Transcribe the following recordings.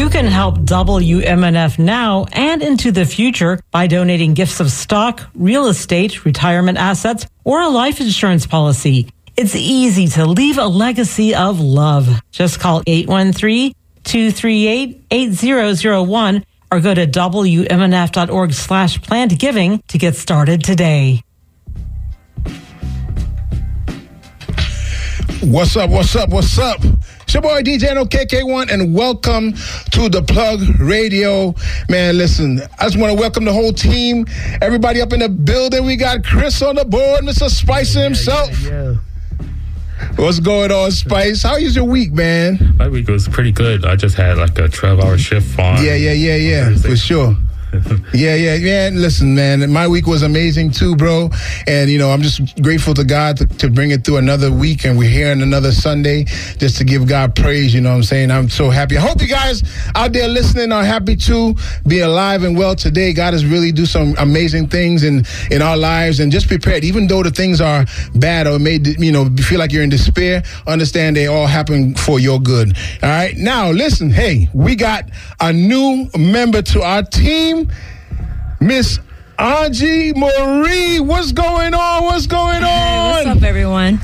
You can help WMNF now and into the future by donating gifts of stock, real estate, retirement assets, or a life insurance policy. It's easy to leave a legacy of love. Just call 813-238-8001 or go to WMNF.org/plannedgiving to get started today. What's up? It's your boy DJ NOKK1 and welcome to The Plug Radio. Man, listen, I just want to welcome the whole team. Everybody up in the building. We got Chris on the board, Mr. Spice himself. Yeah. What's going on, Spice? How was your week, man? My week was pretty good. I just had like a 12-hour shift on. Yeah, for sure. Yeah. Listen, man, my week was amazing too, bro. And, I'm just grateful to God to bring it through another week. And we're here on another Sunday just to give God praise. You know what I'm saying? I'm so happy. I hope you guys out there listening are happy to be alive and well today. God has really do some amazing things in our lives, and just prepared. Even though the things are bad or made, feel like you're in despair, understand they all happen for your good. All right. Now, listen, hey, we got a new member to our team. Miss Angie Marie, what's going on? Hey, what's up, everyone?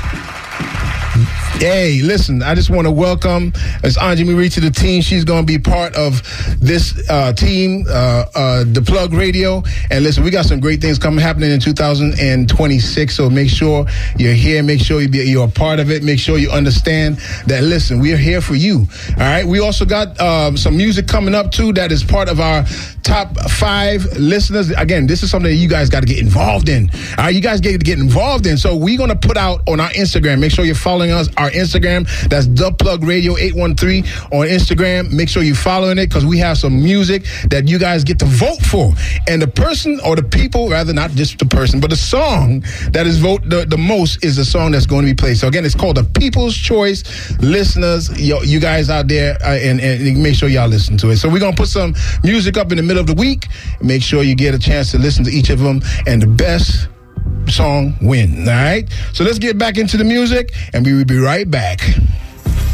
Hey, listen, I just want to welcome Miss Angie Marie to the team. She's going to be part of this team, The Plug Radio. And listen, we got some great things happening in 2026. So make sure you're here. Make sure you're a part of it. Make sure you understand that, listen, we're here for you. All right. We also got some music coming up, too, that is part of our top 5 listeners. Again, this is something that you guys got to get involved in. All right. You guys get to get involved in. So we're going to put out on our Instagram. Make sure you're following us. Our Instagram, that's The Plug Radio 813 on Instagram. Make sure you're following it because we have some music that you guys get to vote for. And the person or the people, rather not just the person, but the song that is voted the most is the song that's going to be played. So again, it's called the People's Choice. Listeners, you guys out there, and make sure y'all listen to it. So we're going to put some music up in the middle of the week. Make sure you get a chance to listen to each of them, and the best song win. All right, so let's get back into the music and we will be right back.